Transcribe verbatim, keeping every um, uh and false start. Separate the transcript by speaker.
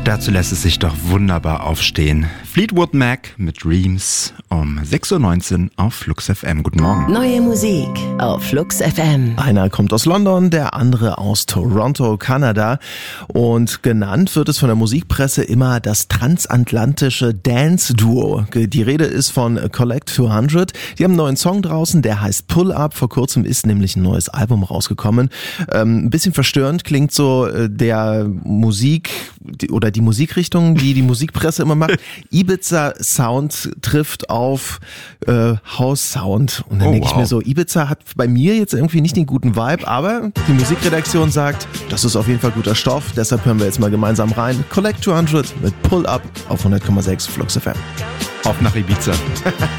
Speaker 1: Dazu lässt es sich doch wunderbar aufstehen. Fleetwood Mac mit Dreams um sechs Uhr neunzehn auf Flux F M. Guten Morgen.
Speaker 2: Neue Musik auf Flux F M.
Speaker 3: Einer kommt aus London, der andere aus Toronto, Kanada. Und genannt wird es von der Musikpresse immer das transatlantische Dance-Duo. Die Rede ist von Collect zweihundert. Die haben einen neuen Song draußen, der heißt Pull Up. Vor kurzem ist nämlich ein neues Album rausgekommen. Ähm, ein bisschen verstörend klingt so äh, der Musik die, oder die Musikrichtung, die die Musikpresse immer macht. Ibiza Sound trifft auf äh, House Sound. Und dann
Speaker 1: oh,
Speaker 3: denke
Speaker 1: wow.
Speaker 3: ich mir so, Ibiza hat bei mir jetzt irgendwie nicht den guten Vibe, aber die Musikredaktion sagt, das ist auf jeden Fall guter Stoff. Deshalb hören wir jetzt mal gemeinsam rein. Collect zweihundert mit Pull Up auf hundert Komma sechs Flux F M.
Speaker 1: Auf nach Ibiza.